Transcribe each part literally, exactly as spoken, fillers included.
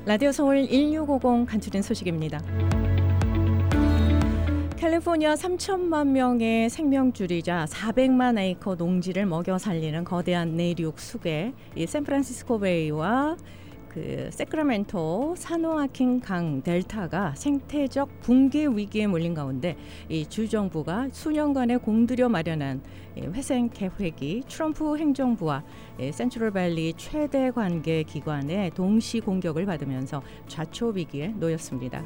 라디오 서울 일육오공 간추린 소식입니다. 캘리포니아 삼천만 명의 생명줄이자 사백만 에이커 농지를 먹여 살리는 거대한 내륙 수계, 이 샌프란시스코 베이와 그 세크라멘토 사노아킨 강 델타가 생태적 붕괴 위기에 몰린 가운데 이 주 정부가 수년간에 공들여 마련한 회생 계획이 트럼프 행정부와 센트럴밸리 최대 관계 기관의 동시 공격을 받으면서 좌초 위기에 놓였습니다.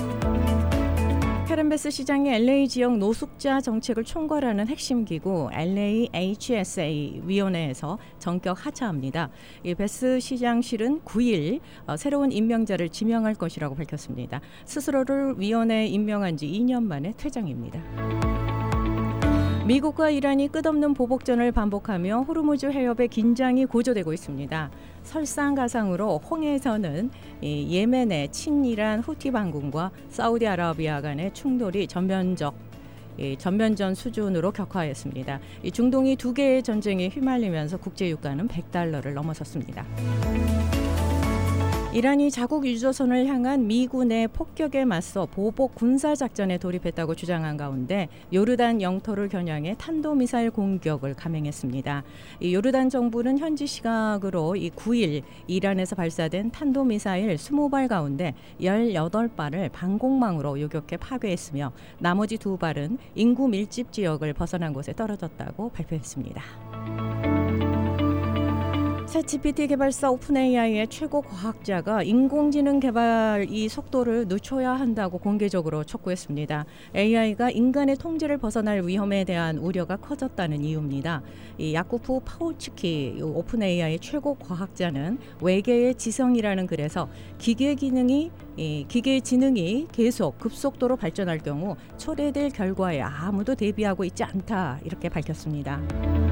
카렌 베스 시장의 엘에이 지역 노숙자 정책을 총괄하는 핵심 기구 엘에이 에이치에스에이 위원회에서 전격 하차합니다. 이 베스 시장실은 구일 어, 새로운 임명자를 지명할 것이라고 밝혔습니다. 스스로를 위원회에 임명한 지 이 년 만에 퇴장입니다. 미국과 이란이 끝없는 보복전을 반복하며 호르무즈 해협의 긴장이 고조되고 있습니다. 설상가상으로 홍해에서는 예멘의 친이란 후티 반군과 사우디아라비아 간의 충돌이 전면적 전면전 수준으로 격화했습니다. 중동이 두 개의 전쟁에 휘말리면서 국제 유가는 백 달러를 넘어섰습니다. 이란이 자국 유조선을 향한 미군의 폭격에 맞서 보복 군사작전에 돌입했다고 주장한 가운데 요르단 영토를 겨냥해 탄도미사일 공격을 감행했습니다. 이 요르단 정부는 현지 시각으로 이 구일 이란에서 발사된 탄도미사일 이십 발 가운데 십팔 발을 방공망으로 요격해 파괴했으며 나머지 두 발은 인구 밀집 지역을 벗어난 곳에 떨어졌다고 발표했습니다. 챗지피티 개발사 오픈에이아이의 최고 과학자가 인공지능 개발 이 속도를 늦춰야 한다고 공개적으로 촉구했습니다. 에이아이가 인간의 통제를 벗어날 위험에 대한 우려가 커졌다는 이유입니다. 이 야쿠프 파우츠키 오픈에이아이 최고 과학자는 외계의 지성이라는 글에서 기계 기능이 이 기계의 지능이 계속 급속도로 발전할 경우 초래될 결과에 아무도 대비하고 있지 않다 이렇게 밝혔습니다.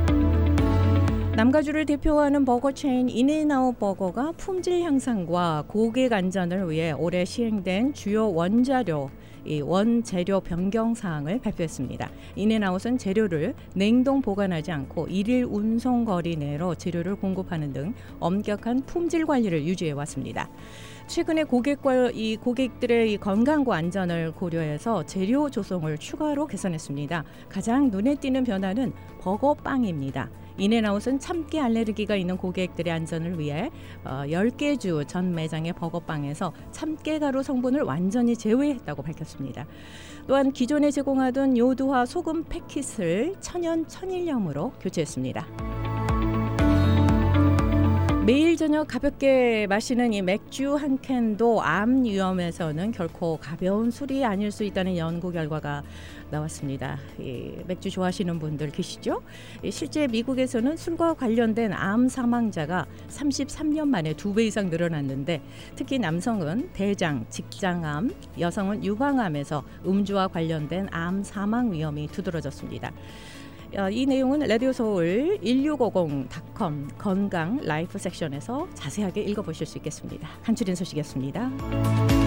남가주를 대표하는 버거 체인 인앤아웃 버거가 품질 향상과 고객 안전을 위해 올해 시행된 주요 원자료, 이 원재료 변경 사항을 발표했습니다. 인앤아웃은 재료를 냉동 보관하지 않고 일일 운송 거리 내로 재료를 공급하는 등 엄격한 품질 관리를 유지해 왔습니다. 최근에 고객과 이 고객들의 이 건강과 안전을 고려해서 재료 조성을 추가로 개선했습니다. 가장 눈에 띄는 변화는 버거빵입니다. 인앤아웃은 참깨 알레르기가 있는 고객들의 안전을 위해 어, 열 개 주 전 매장의 버거빵에서 참깨 가루 성분을 완전히 제외했다고 밝혔습니다. 또한 기존에 제공하던 요두화 소금 패킷을 천연 천일염으로 교체했습니다. 매일 저녁 가볍게 마시는 이 맥주 한 캔도 암 위험에서는 결코 가벼운 술이 아닐 수 있다는 연구 결과가 나왔습니다. 이 맥주 좋아하시는 분들 계시죠? 실제 미국에서는 술과 관련된 암 사망자가 삼십삼 년 만에 두 배 이상 늘어났는데 특히 남성은 대장, 직장암, 여성은 유방암에서 음주와 관련된 암 사망 위험이 두드러졌습니다. 이 내용은 라디오 서울 일육오공 닷컴 건강 라이프 섹션에서 자세하게 읽어보실 수 있겠습니다. 간추린 소식이었습니다.